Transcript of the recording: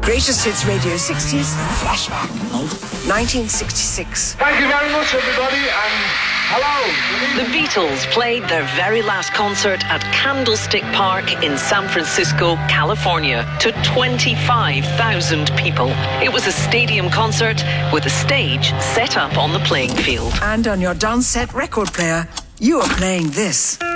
Greatest Hits Radio 60s Flashback. 1966. Thank you very much, everybody, and hello. The Beatles played their very last concert at Candlestick Park in San Francisco, California, to 25,000 people. It was a stadium concert with a stage set up on the playing field. And on your dance set record player, you are playing this.